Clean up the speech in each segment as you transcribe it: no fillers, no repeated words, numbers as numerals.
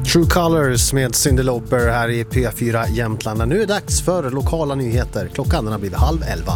True Colors med Cyndi Lauper här i P4 Jämtland. Nu är det dags för lokala nyheter. Klockan har blivit 10:30.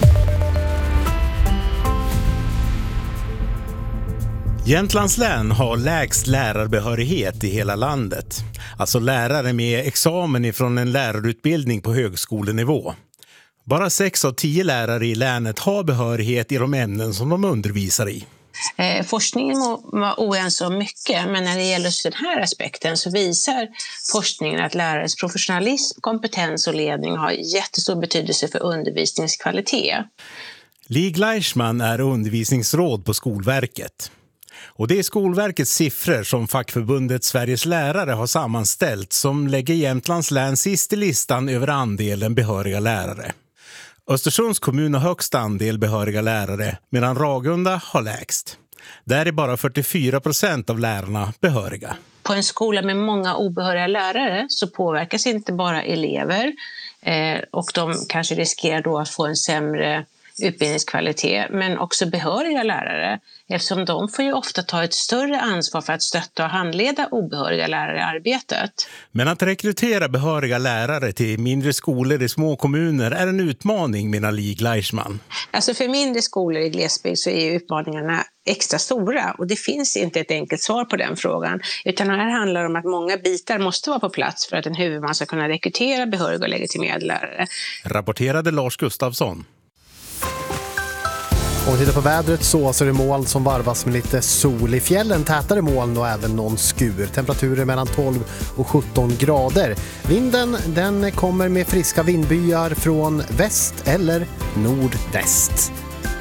Jämtlands län har lägst lärarbehörighet i hela landet. Alltså lärare med examen ifrån en lärarutbildning på högskolenivå. Bara 6 av 10 lärare i länet har behörighet i de ämnen som de undervisar i. Forskningen var oense om mycket, men när det gäller den här aspekten så visar forskningen att lärares professionalism, kompetens och ledning har jättestor betydelse för undervisningskvalitet. Li Gleichman är undervisningsråd på Skolverket. Och det är Skolverkets siffror som fackförbundet Sveriges lärare har sammanställt som lägger Jämtlands län sist i listan över andelen behöriga lärare. Östersunds kommun har högst andel behöriga lärare medan Ragunda har lägst. Där är bara 44% av lärarna behöriga. På en skola med många obehöriga lärare så påverkas inte bara elever och de kanske riskerar då att få en sämre utbildningskvalitet, men också behöriga lärare, eftersom de får ju ofta ta ett större ansvar för att stötta och handleda obehöriga lärare i arbetet. Men att rekrytera behöriga lärare till mindre skolor i små kommuner är en utmaning, menar Li Gleichman. Alltså för mindre skolor i glesbygd så är utmaningarna extra stora och det finns inte ett enkelt svar på den frågan, utan här handlar det om att många bitar måste vara på plats för att en huvudman ska kunna rekrytera behöriga och legitimerade lärare. Rapporterade Lars Gustafsson. Om vi tittar på vädret så är det moln som varvas med lite sol. I fjällen tätare moln och även någon skur. Temperaturer mellan 12 och 17 grader. Vinden den kommer med friska vindbyar från väst eller nordväst.